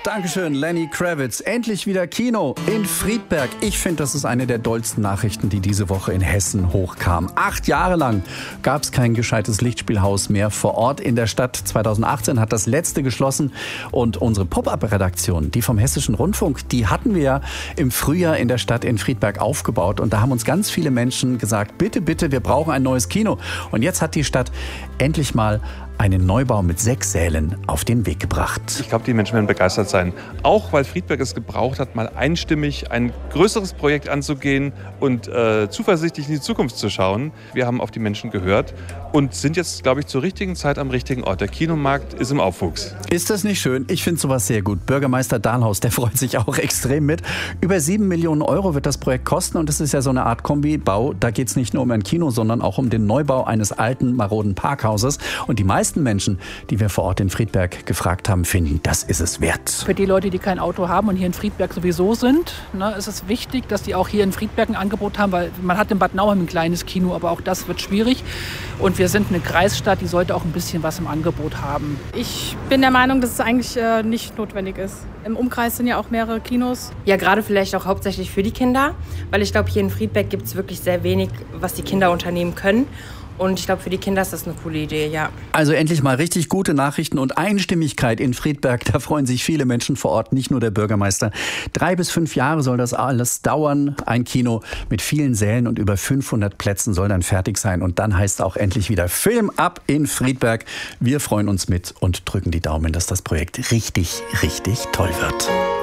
Dankeschön, Lenny Kravitz. Endlich wieder Kino in Friedberg. Ich finde, das ist eine der dollsten Nachrichten, die diese Woche in Hessen hochkam. 8 Jahre lang gab es kein gescheites Lichtspielhaus mehr vor Ort in der Stadt. 2018 hat das letzte geschlossen. Und unsere Pop-Up-Redaktion, die vom Hessischen Rundfunk, die hatten wir ja im Frühjahr in der Stadt in Friedberg aufgebaut. Und da haben uns ganz viele Menschen gesagt, bitte, bitte, wir brauchen ein neues Kino. Und jetzt hat die Stadt endlich mal einen Neubau mit 6 Sälen auf den Weg gebracht. Ich glaube, die Menschen werden begeistert sein. Auch weil Friedberg es gebraucht hat, mal einstimmig ein größeres Projekt anzugehen und zuversichtlich in die Zukunft zu schauen. Wir haben auf die Menschen gehört und sind jetzt, glaube ich, zur richtigen Zeit am richtigen Ort. Der Kinomarkt ist im Aufwuchs. Ist das nicht schön? Ich finde sowas sehr gut. Bürgermeister Dahlhaus, der freut sich auch extrem mit. Über 7 Millionen Euro wird das Projekt kosten und es ist ja so eine Art Kombibau. Da geht es nicht nur um ein Kino, sondern auch um den Neubau eines alten, maroden Parkhauses. Und die meisten Menschen, die wir vor Ort in Friedberg gefragt haben, finden, das ist es wert. Für die Leute, die kein Auto haben und hier in Friedberg sowieso sind, ist es wichtig, dass die auch hier in Friedberg ein Angebot haben, weil man hat in Bad Nauheim ein kleines Kino, aber auch das wird schwierig. Und wir sind eine Kreisstadt, die sollte auch ein bisschen was im Angebot haben. Ich bin der Meinung, dass es eigentlich nicht notwendig ist. Im Umkreis sind ja auch mehrere Kinos. Ja, gerade vielleicht auch hauptsächlich für die Kinder, weil ich glaube, hier in Friedberg gibt es wirklich sehr wenig, was die Kinder unternehmen können. Und ich glaube, für die Kinder ist das eine coole Idee, ja. Also endlich mal richtig gute Nachrichten und Einstimmigkeit in Friedberg. Da freuen sich viele Menschen vor Ort, nicht nur der Bürgermeister. 3 bis 5 Jahre soll das alles dauern. Ein Kino mit vielen Sälen und über 500 Plätzen soll dann fertig sein. Und dann heißt auch endlich wieder Film ab in Friedberg. Wir freuen uns mit und drücken die Daumen, dass das Projekt richtig, richtig toll wird.